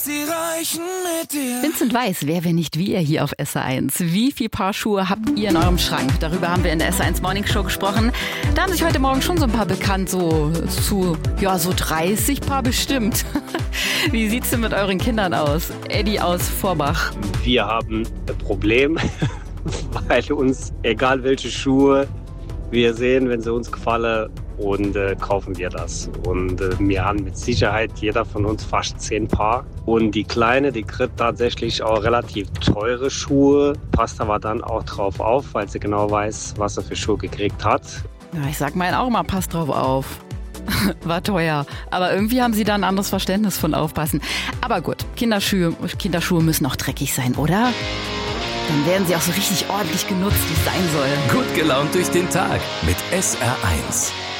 sie reichen mit dir. Vincent Weiss, wer nicht wir hier auf SR1. Wie viel Paar Schuhe habt ihr in eurem Schrank? Darüber haben wir in der SR1 Morning Show gesprochen. Da haben sich heute Morgen schon so ein paar bekannt, so 30 Paar bestimmt. Wie sieht's denn mit euren Kindern aus? Eddie aus Vorbach. Wir haben ein Problem, weil uns, egal welche Schuhe wir sehen, wenn sie uns gefallen, und kaufen wir das. Und wir haben mit Sicherheit jeder von uns fast 10 Paar. Und die Kleine, die kriegt tatsächlich auch relativ teure Schuhe, passt aber dann auch drauf auf, weil sie genau weiß, was sie für Schuhe gekriegt hat. Ja, ich sag meinen auch mal, passt drauf auf. War teuer. Aber irgendwie haben sie da ein anderes Verständnis von Aufpassen. Aber gut, Kinderschuhe müssen auch dreckig sein, oder? Dann werden sie auch so richtig ordentlich genutzt, wie es sein soll. Gut gelaunt durch den Tag mit SR1.